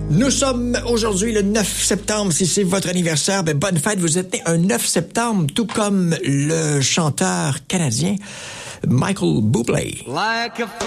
Nous sommes aujourd'hui le 9 septembre. Si c'est votre anniversaire, ben bonne fête. Vous êtes né un 9 septembre, tout comme le chanteur canadien Michael Bublé.